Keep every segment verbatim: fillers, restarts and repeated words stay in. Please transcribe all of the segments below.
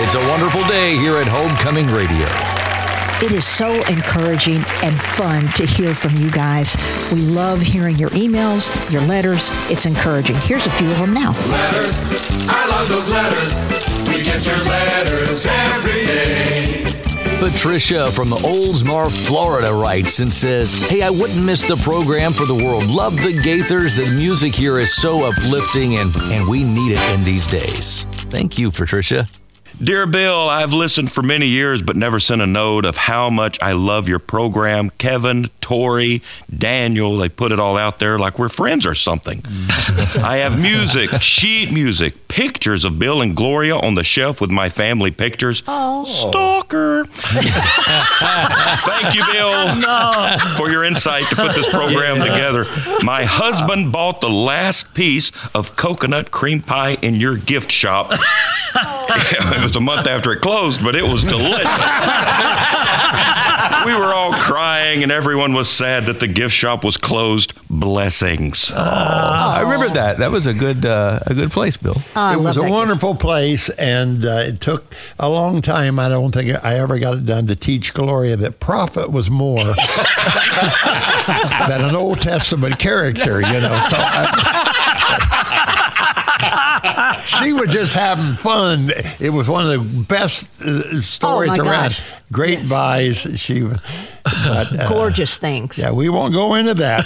It's a wonderful day here at Homecoming Radio. It is so encouraging and fun to hear from you guys. We love hearing your emails, your letters. It's encouraging. Here's a few of them now. Letters, I love those letters. We get your letters every day. Patricia from Oldsmar, Florida writes and says, hey, I wouldn't miss the program for the world. Love the Gaithers. The music here is so uplifting, and, and we need it in these days. Thank you, Patricia. Dear Bill, I've listened for many years but never sent a note of how much I love your program. Kevin, Tori, Daniel, they put it all out there like we're friends or something. I have music, sheet music, pictures of Bill and Gloria on the shelf with my family pictures. Oh. Stalker. Thank you, Bill, No. for your insight to put this program together. My husband bought the last piece of coconut cream pie in your gift shop. It was a month after it closed, but it was delicious. We were all crying, and everyone was sad that the gift shop was closed. Blessings. Oh, I remember that. That was a good uh, a good place, Bill. Oh, I it love was a that wonderful place, and uh, it took a long time. I don't think I ever got it done to teach Gloria that profit was more than an Old Testament character, you know. So I, she was just having fun. It was one of the best uh, stories Oh, my around. gosh. Great Yes. buys. She, but, uh, Gorgeous things. Yeah, we won't go into that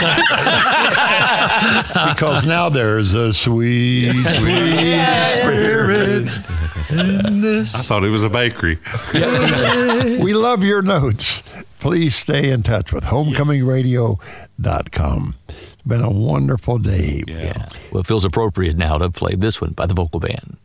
because now there's a sweet, sweet spirit in this. I thought it was a bakery. We love your notes. Please stay in touch with homecoming radio dot com. It's been a wonderful day. Yeah. Well, it feels appropriate now to play this one by the vocal band.